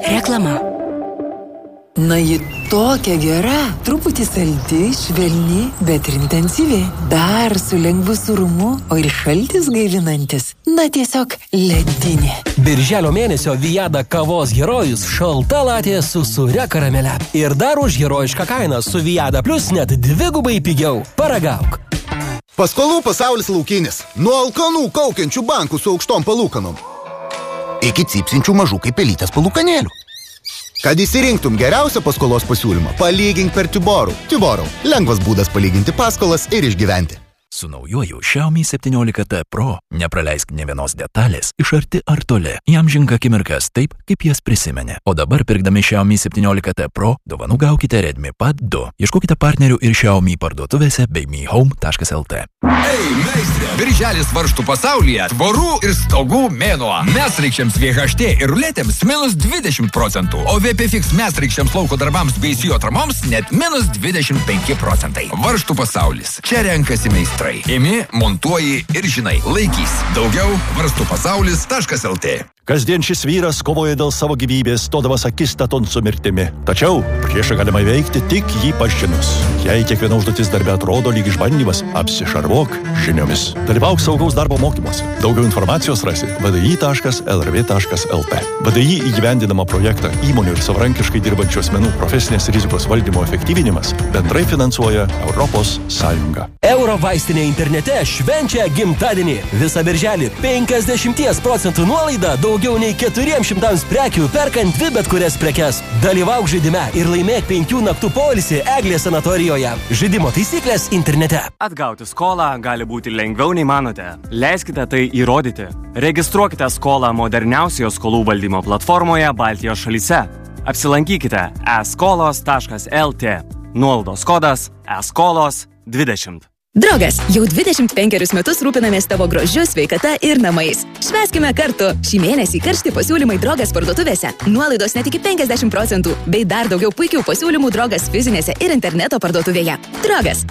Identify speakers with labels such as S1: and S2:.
S1: Reklama.
S2: Na, ji tokia gera, truputį saldi, švelni, bet ir intensyvi. Dar su lengvu sūrumu, o ir šaltis gaivinantis. Na, tiesiog ledinė.
S3: Birželio mėnesio Viada kavos herojus šalta latė su sūria karamele. Ir dar už herojišką kainą su Viada Plus net 2 pigiau. Paragauk.
S4: Paskolų pasaulis laukinis. Nuo alkanų kaukiančių bankų su aukštom palūkanom iki cypsinčių mažų kaip pelytės palūkanėlių. Kad įsirinktum geriausią paskolos pasiūlymą, palygink per Tiborų. Tiborų – lengvas būdas palyginti paskolas ir išgyventi.
S5: Su naujuoju Xiaomi 17T Pro nepraleisk nė vienos detalės iš arti ar toli. Įamžink akimirkas taip, kaip jas prisimenė. O dabar pirkdami Xiaomi 17T Pro dovanų gaukite Redmi Pad 2. Ieškokite partnerių ir Xiaomi parduotuvėse bei mihome.lt.
S6: Ei, meistrė! Birželis varžtų pasaulyje tvorų ir stogų mėnuo. Mesreikščiams VHT ir ruletėms minus 20%, o VPFX mesreikščiams lauko darbams bei sijotramoms net minus 25%. Varžtų pasaulis. Čia renkasi meistrai. Imi, montuoji ir žinai, laikys. Daugiau varstupasaulis.lt.
S7: Kasdien šis vyras kovoja dėl savo gyvybės, stodamas akistaton su mirtimi. Tačiau priešą galima įveikti tik jį pažinus. Jei kiekviena užduotis darbe atrodo lyg išbandymas, apsišarvuok žiniomis. Dalyvauk saugaus darbo mokymuose. Daugiau informacijos rasi vdi.lrv.lt. VDI įgyvendinamą projektą įmonių ir savarankiškai dirbančių asmenų profesinės rizikos valdymo efektyvinimas bendrai finansuoja Europos Sąjunga.
S3: Euro vaistinė internete švenčia gimtadienį. Visą birželį 50% nuolaida daugiau nei 400 prekių perkant 2 bet kurias prekes. Dalyvauk žaidime ir laimėk 5 naktų poilsį Eglės sanatorijoje. Žaidimo taisyklės internete.
S8: Atgauti skolą gali būti lengviau nei manote. Leiskite tai įrodyti. Registruokite skolą moderniausioje skolų valdymo platformoje Baltijos šalyse. Apsilankykite eskolos.lt. Nuolaidos kodas eskolos20.
S1: Drogas. Jau 25 metus rūpinamės tavo grožiu, sveikata ir namais. Švęskime kartu. Šį mėnesį karšti pasiūlymai Drogas parduotuvėse. Nuolaidos net iki 50%, bei dar daugiau puikių pasiūlymų Drogas fizinėse ir interneto parduotuvėje. Drogas.